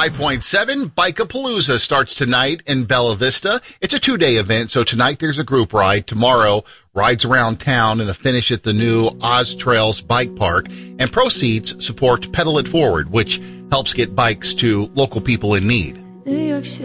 105.7, Bike-a-Palooza starts tonight in Bella Vista. It's a 2-day event, so tonight there's a group ride. Tomorrow, rides around town and a finish at the new Oz Trails Bike Park. And proceeds support Pedal It Forward, which helps get bikes to local people in need. New York City.